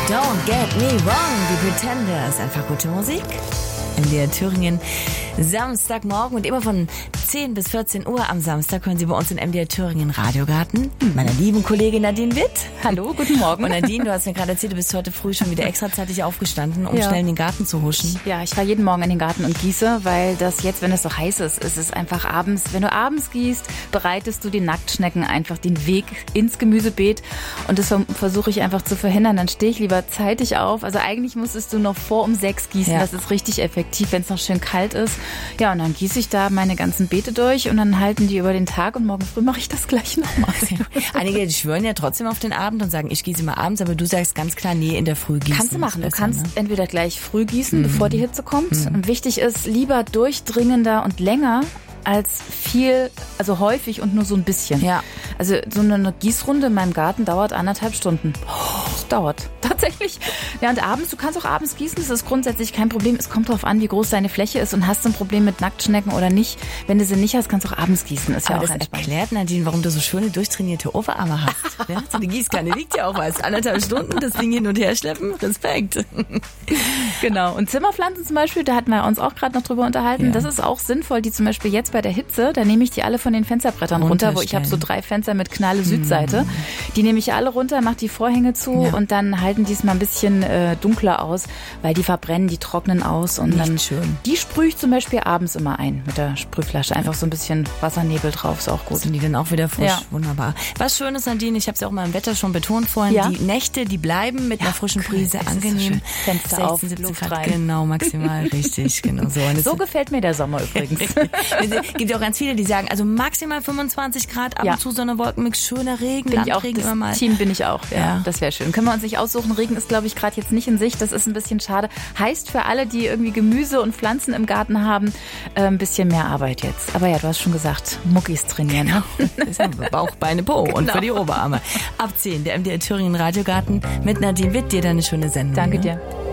Don't get me wrong, die Pretenders. Einfach gute Musik. MDR Thüringen, Samstagmorgen und immer von 10 bis 14 Uhr am Samstag hören Sie bei uns in MDR Thüringen Radiogarten mit meiner lieben Kollegin Nadine Witt. Hallo, guten Morgen. Und Nadine, du hast mir gerade erzählt, du bist heute früh schon wieder extrazeitig aufgestanden, um schnell in den Garten zu huschen. Ja, ich fahre jeden Morgen in den Garten und gieße, weil das jetzt, wenn es so heiß ist, ist es einfach abends. Wenn du abends gießt, bereitest du den Nacktschnecken einfach den Weg ins Gemüsebeet und das versuche ich einfach zu verhindern. Dann stehe ich lieber zeitig auf. Also eigentlich müsstest du noch um 6 gießen, das ist richtig effektiv, wenn es noch schön kalt ist. Ja, und dann gieße ich da meine ganzen Beete durch und dann halten die über den Tag und morgen früh mache ich das gleich nochmal. Einige, die schwören ja trotzdem auf den Abend und sagen, ich gieße mal abends, aber du sagst ganz klar, nee, in der Früh gießen. Kannst du machen. Du kannst entweder gleich früh gießen, bevor die Hitze kommt. Und wichtig ist, lieber durchdringender und länger als viel, also häufig und nur so ein bisschen. Ja. Also so eine Gießrunde in meinem Garten dauert 1,5 Stunden. Das dauert tatsächlich. Ja, und abends, du kannst auch abends gießen, das ist grundsätzlich kein Problem. Es kommt darauf an, wie groß deine Fläche ist und hast du ein Problem mit Nacktschnecken oder nicht. Wenn du sie nicht hast, kannst du auch abends gießen. Ist ja aber auch das entspannt. erklärt, Nadine, warum du so schöne durchtrainierte Oberarme hast. Ja? So eine Gießkanne wiegt ja auch was. 1,5 Stunden das Ding hin und her schleppen. Respekt. Genau. Und Zimmerpflanzen zum Beispiel, da hatten wir uns auch gerade noch drüber unterhalten. Ja. Das ist auch sinnvoll, die zum Beispiel jetzt bei der Hitze, da nehme ich die alle von den Fensterbrettern runter, wo ich habe so 3 Fenster mit Knalle Südseite. Die nehme ich alle runter, mache die Vorhänge zu und dann halten die es mal ein bisschen dunkler aus, weil die verbrennen, die trocknen aus. Und Nicht dann schön. Die sprühe ich zum Beispiel abends immer ein mit der Sprühflasche. Einfach so ein bisschen Wassernebel drauf, ist auch gut. Sind die dann auch wieder frisch? Ja. Wunderbar. Was schön ist, Nadine, ich habe es ja auch mal im Wetter schon betont vorhin, Ja. die Nächte, die bleiben mit einer frischen Prise es ist so angenehm. schön. Fenster 16, auf, 17 Luft Grad, rein. genau, maximal, richtig, genau so. So gefällt mir der Sommer übrigens. Es gibt ja auch ganz viele, die sagen, also maximal 25 Grad, ab und zu Sonne, Wolkenmix, schöner Regen, Bin ich auch, Landregen immer mal. das Team bin ich auch. Ja. Das wäre schön. Können wir uns nicht aussuchen. Regen ist, glaube ich, gerade jetzt nicht in Sicht. Das ist ein bisschen schade. Heißt für alle, die irgendwie Gemüse und Pflanzen im Garten haben, ein bisschen mehr Arbeit jetzt. Aber ja, du hast schon gesagt, Muckis trainieren. Ne? Das ist ja Bauch, Beine, Po und für die Oberarme. Ab 10, der MDR Thüringen Radiogarten mit Nadine Witt. Dir dann eine schöne Sendung. Danke ne? dir.